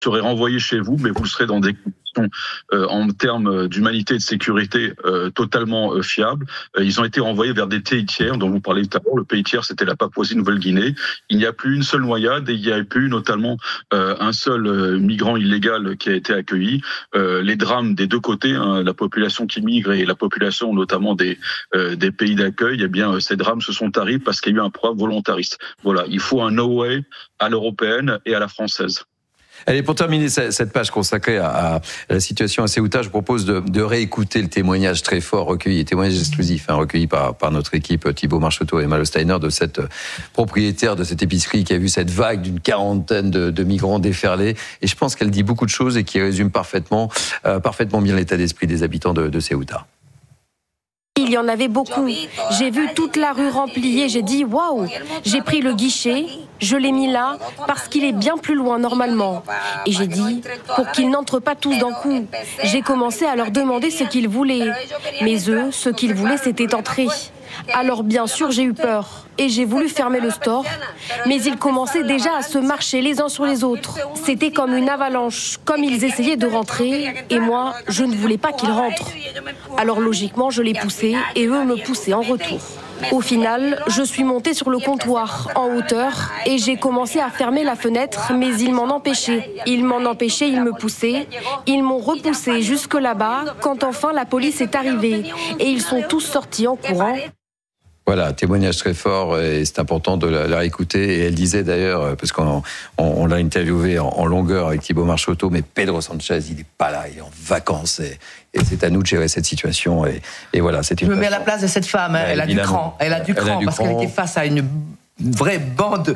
serez renvoyés chez vous, mais vous serez dans des conditions en termes d'humanité et de sécurité totalement fiables. Ils ont été renvoyés vers des pays tiers dont vous parlez tout à l'heure. Le pays tiers, c'était la Papouasie-Nouvelle-Guinée. Il n'y a plus une seule noyade et il n'y a plus notamment un seul migrant illégal qui a été accueilli. Les drames des deux côtés, la population qui migre et la population notamment des pays d'accueil, eh bien ces drames se sont taris parce qu'il y a eu un programme volontariste. Voilà, il faut un no way à l'européenne et à la française. Allez, pour terminer cette page consacrée à la situation à Ceuta, je propose de réécouter le témoignage très fort recueilli, témoignage exclusif, recueilli par notre équipe, Thibaut Marcheteau et Malo Steiner, de cette propriétaire de cette épicerie qui a vu cette vague d'une 40aine de migrants déferler. Et je pense qu'elle dit beaucoup de choses et qui résume parfaitement bien l'état d'esprit des habitants de Ceuta. Il y en avait beaucoup. J'ai vu toute la rue remplie et j'ai dit « Waouh !» J'ai pris le guichet, je l'ai mis là parce qu'il est bien plus loin normalement. Et j'ai dit « Pour qu'ils n'entrent pas tous d'un coup ». J'ai commencé à leur demander ce qu'ils voulaient. Mais eux, ce qu'ils voulaient, c'était entrer. Alors bien sûr, j'ai eu peur et j'ai voulu fermer le store, mais ils commençaient déjà à se marcher les uns sur les autres. C'était comme une avalanche, comme ils essayaient de rentrer et moi, je ne voulais pas qu'ils rentrent. Alors logiquement, je les poussais et eux me poussaient en retour. Au final, je suis montée sur le comptoir en hauteur et j'ai commencé à fermer la fenêtre, mais ils m'en empêchaient. Ils me poussaient, ils m'ont repoussé jusque là-bas quand enfin la police est arrivée et ils sont tous sortis en courant. Voilà, témoignage très fort et c'est important de la réécouter. Et elle disait d'ailleurs, parce qu'on l'a interviewé en longueur avec Thibaut Marcheteau, mais Pedro Sanchez, il n'est pas là, il est en vacances et c'est à nous de gérer cette situation. Et voilà, c'est une. Je me mets à la place de cette femme, elle a du cran, parce qu'elle était face à une vraie bande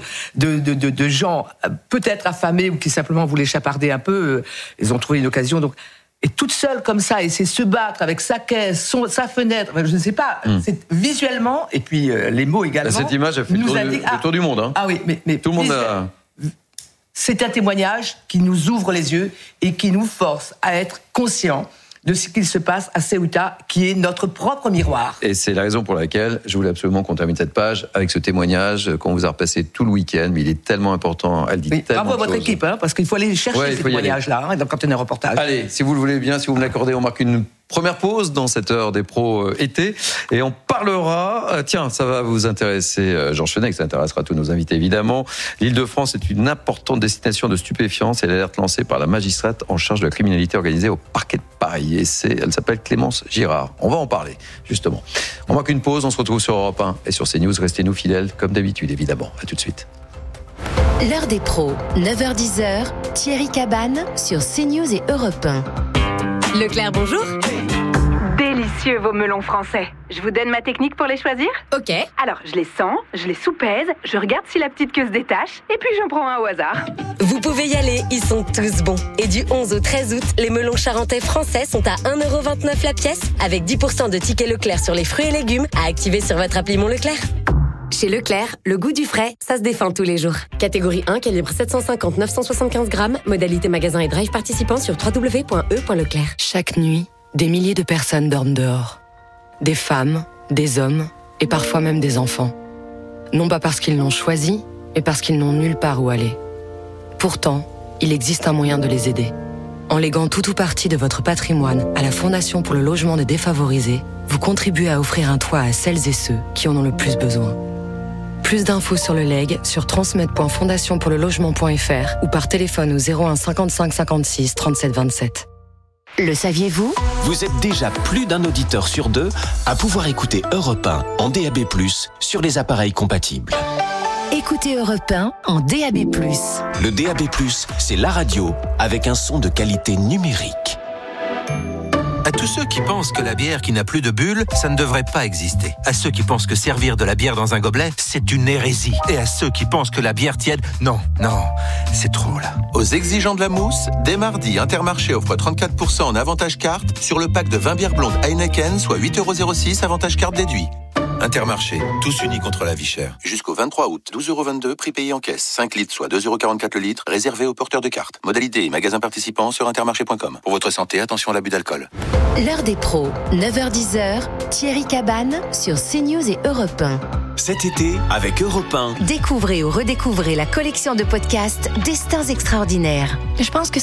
de gens, peut-être affamés ou qui simplement voulaient chaparder un peu. Ils ont trouvé une occasion, donc. Et toute seule comme ça, et c'est se battre avec sa caisse, sa fenêtre, je ne sais pas, c'est visuellement, et puis les mots également. Cette image a fait le tour du monde. Ah oui, mais tout le monde a. C'est un témoignage qui nous ouvre les yeux et qui nous force à être conscients de ce qu'il se passe à Ceuta, qui est notre propre miroir. Et c'est la raison pour laquelle je voulais absolument qu'on termine cette page avec ce témoignage qu'on vous a repassé tout le week-end, mais il est tellement important, elle dit tellement de bravo à votre équipe, parce qu'il faut aller chercher ces témoignages-là, quand on est reportage. Allez, si vous le voulez bien, si vous me l'accordez, on marque une première pause dans cette heure des pros été et on parlera, tiens, ça va vous intéresser, Jean Chenet, ça intéressera tous nos invités évidemment. L'Île-de-France est une importante destination de stupéfiants, c'est l'alerte lancée par la magistrate en charge de la criminalité organisée au parquet de Paris et elle s'appelle Clémence Girard. On va en parler, justement. On marque une pause, on se retrouve sur Europe 1 et sur CNews, restez-nous fidèles comme d'habitude évidemment. À tout de suite. L'heure des pros, 9h-10h, Thierry Cabane sur CNews et Europe 1. Leclerc, bonjour. Délicieux vos melons français. Je vous donne ma technique pour les choisir ? Ok. Alors, je les sens, je les soupèse, je regarde si la petite queue se détache, et puis j'en prends un au hasard. Vous pouvez y aller, ils sont tous bons. Et du 11 au 13 août, les melons charentais français sont à 1,29€ la pièce, avec 10% de tickets Leclerc sur les fruits et légumes à activer sur votre appli Mon Leclerc. Chez Leclerc, le goût du frais, ça se défend tous les jours. Catégorie 1, calibre 750-975 grammes, modalité magasin et drive participant sur www.e.leclerc. Chaque nuit, des milliers de personnes dorment dehors. Des femmes, des hommes et parfois même des enfants. Non pas parce qu'ils l'ont choisi, mais parce qu'ils n'ont nulle part où aller. Pourtant, il existe un moyen de les aider. En léguant tout ou partie de votre patrimoine à la Fondation pour le logement des défavorisés, vous contribuez à offrir un toit à celles et ceux qui en ont le plus besoin. Plus d'infos sur le legs sur transmed.fondationpourlelogement.fr ou par téléphone au 01 55 56 37 27. Le saviez-vous ? Vous êtes déjà plus d'un auditeur sur deux à pouvoir écouter Europe 1 en DAB+, sur les appareils compatibles. Écoutez Europe 1 en DAB+. Le DAB+, c'est la radio avec un son de qualité numérique. À tous ceux qui pensent que la bière qui n'a plus de bulles, ça ne devrait pas exister. À ceux qui pensent que servir de la bière dans un gobelet, c'est une hérésie. Et à ceux qui pensent que la bière tiède, non, c'est trop là. Aux exigeants de la mousse, dès mardi, Intermarché offre 34% en avantage carte sur le pack de 20 bières blondes Heineken, soit 8,06€ avantage carte déduit. Intermarché, tous unis contre la vie chère. Jusqu'au 23 août, 12,22 €, prix payé en caisse. 5 litres, soit 2,44 € le litre, réservé aux porteurs de cartes. Modalité et magasins participants sur intermarché.com. Pour votre santé, attention à l'abus d'alcool. L'heure des pros, 9h-10h, Thierry Cabane sur CNews et Europe 1. Cet été, avec Europe 1. Découvrez ou redécouvrez la collection de podcasts Destins extraordinaires. Je pense que